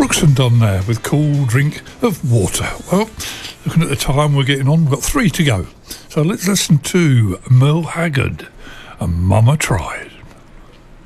Brooks and Dunn there with Cool Drink of Water. Well, looking at the time we're getting on, we've got 3 to go. So let's listen to Merle Haggard and Mama Tried.